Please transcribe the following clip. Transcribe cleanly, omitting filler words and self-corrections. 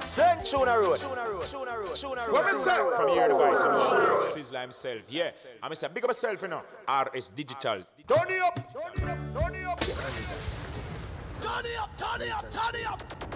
Send Tuna Road. What me say from here device, you know, Sizzler himself, yeah. I me say big up myself, you know, RS Digital. Turn it up, turn it up, turn it up. Turn it up, turn it up, turn it up.